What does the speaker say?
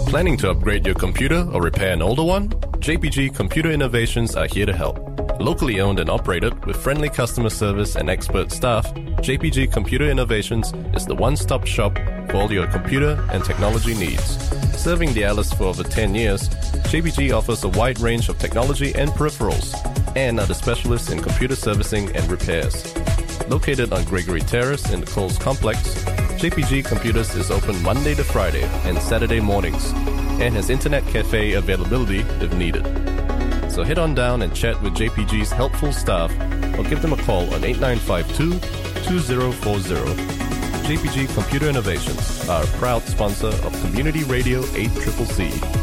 Planning to upgrade your computer or repair an older one? JPG Computer Innovations are here to help. Locally owned and operated with friendly customer service and expert staff, JPG Computer Innovations is the one-stop shop for all your computer and technology needs. Serving the Alice for over 10 years, JPG offers a wide range of technology and peripherals and are the specialists in computer servicing and repairs. Located on Gregory Terrace in the Coles Complex, JPG Computers is open Monday to Friday and Saturday mornings and has internet cafe availability if needed. So head on down and chat with JPG's helpful staff or give them a call on 8952-2040. JPG Computer Innovations are a proud sponsor of Community Radio 8CCC.